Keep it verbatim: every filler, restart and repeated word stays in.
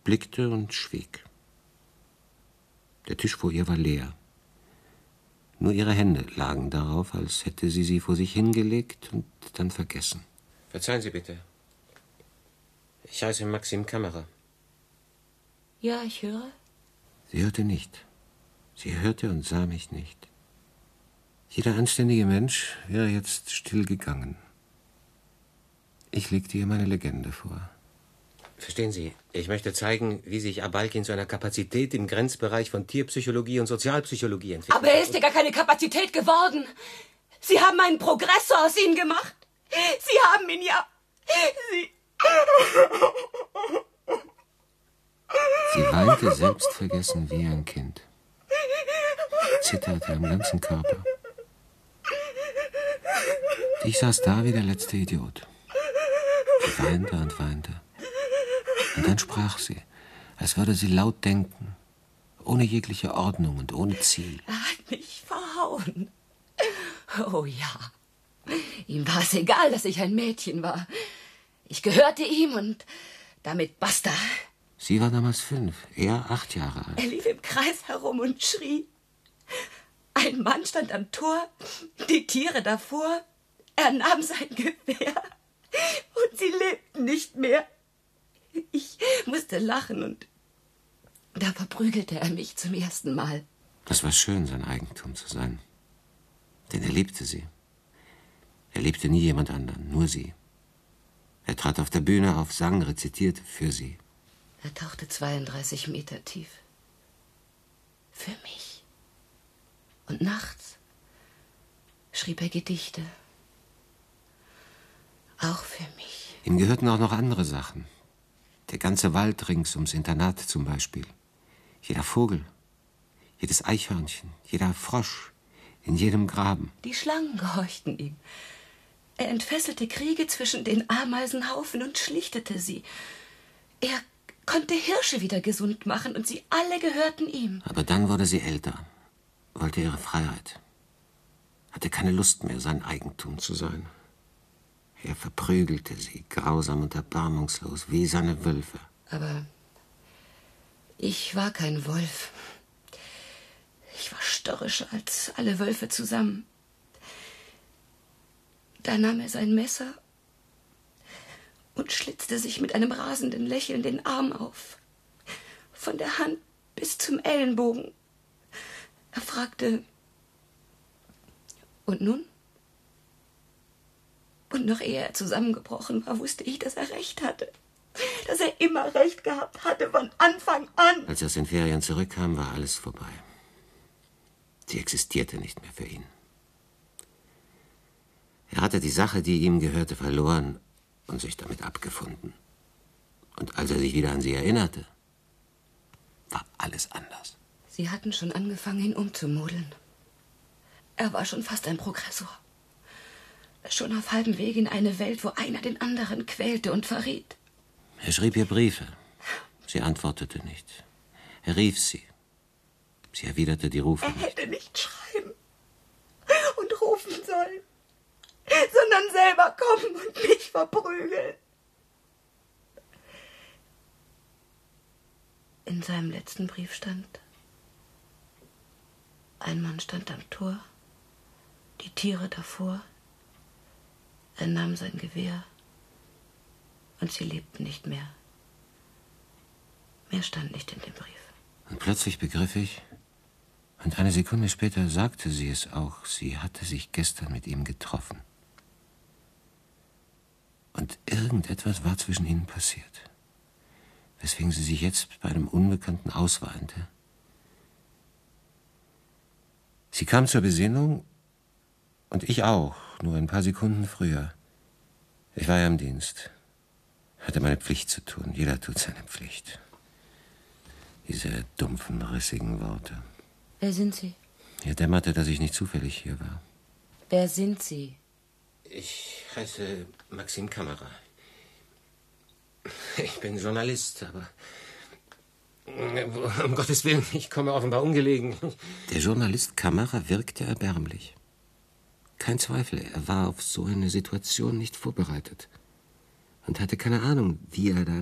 blickte und schwieg. Der Tisch vor ihr war leer. Nur ihre Hände lagen darauf, als hätte sie sie vor sich hingelegt und dann vergessen. Verzeihen Sie bitte. Ich heiße Maxim Kammerer. Ja, ich höre. Sie hörte nicht. Sie hörte und sah mich nicht. Jeder anständige Mensch wäre jetzt still gegangen. Ich legte ihr meine Legende vor. Verstehen Sie, ich möchte zeigen, wie sich Abalkin zu einer Kapazität im Grenzbereich von Tierpsychologie und Sozialpsychologie entwickelt. Aber er ist ja gar keine Kapazität geworden. Sie haben einen Progressor aus ihm gemacht. Sie haben ihn ja... Sie... Sie weinte selbstvergessen wie ein Kind. Zitterte am ganzen Körper. Ich saß da wie der letzte Idiot. Sie weinte und weinte. Und dann sprach sie, als würde sie laut denken, ohne jegliche Ordnung und ohne Ziel. Er hat mich verhauen. Oh ja. Ihm war es egal, dass ich ein Mädchen war. Ich gehörte ihm und damit basta. Sie war damals fünf, er acht Jahre alt. Er lief im Kreis herum und schrie. Ein Mann stand am Tor, die Tiere davor. Er nahm sein Gewehr und sie lebten nicht mehr. Ich musste lachen und da verprügelte er mich zum ersten Mal. Das war schön, sein Eigentum zu sein. Denn er liebte sie. Er liebte nie jemand anderen, nur sie. Er trat auf der Bühne auf, sang, rezitierte für sie. Er tauchte zweiunddreißig Meter tief. Für mich. Und nachts schrieb er Gedichte. Auch für mich. Ihm gehörten auch noch andere Sachen. Der ganze Wald rings ums Internat zum Beispiel. Jeder Vogel, jedes Eichhörnchen, jeder Frosch, in jedem Graben. Die Schlangen gehorchten ihm. Er entfesselte Kriege zwischen den Ameisenhaufen und schlichtete sie. Er konnte Hirsche wieder gesund machen und sie alle gehörten ihm. Aber dann wurde sie älter, wollte ihre Freiheit, hatte keine Lust mehr, sein Eigentum zu sein. Er verprügelte sie, grausam und erbarmungslos, wie seine Wölfe. Aber ich war kein Wolf. Ich war störrischer als alle Wölfe zusammen. Da nahm er sein Messer und schlitzte sich mit einem rasenden Lächeln den Arm auf. Von der Hand bis zum Ellenbogen. Er fragte, und nun? Und noch ehe er zusammengebrochen war, wusste ich, dass er recht hatte. Dass er immer recht gehabt hatte, von Anfang an. Als er aus den Ferien zurückkam, war alles vorbei. Sie existierte nicht mehr für ihn. Er hatte die Sache, die ihm gehörte, verloren und sich damit abgefunden. Und als er sich wieder an sie erinnerte, war alles anders. Sie hatten schon angefangen, ihn umzumodeln. Er war schon fast ein Progressor. Schon auf halbem Weg in eine Welt, wo einer den anderen quälte und verriet. Er schrieb ihr Briefe. Sie antwortete nicht. Er rief sie. Sie erwiderte die Rufe Er nicht. hätte nicht schreiben und rufen sollen, sondern selber kommen und mich verprügeln. In seinem letzten Brief stand: Ein Mann stand am Tor, die Tiere davor. Er nahm sein Gewehr und sie lebten nicht mehr. Mehr stand nicht in dem Brief. Und plötzlich begriff ich, und eine Sekunde später sagte sie es auch, sie hatte sich gestern mit ihm getroffen. Und irgendetwas war zwischen ihnen passiert, weswegen sie sich jetzt bei einem Unbekannten ausweinte. Sie kam zur Besinnung und ich auch, nur ein paar Sekunden früher. Ich war ja im Dienst, hatte meine Pflicht zu tun. Jeder tut seine Pflicht. Diese dumpfen, rissigen Worte. Wer sind Sie? Mir dämmerte, dass ich nicht zufällig hier war. Wer sind Sie? Ich heiße Maxim Kammerer. Ich bin Journalist, aber um Gottes Willen, ich komme offenbar ungelegen. Der Journalist Kammerer wirkte erbärmlich. Kein Zweifel, er war auf so eine Situation nicht vorbereitet und hatte keine Ahnung, wie er da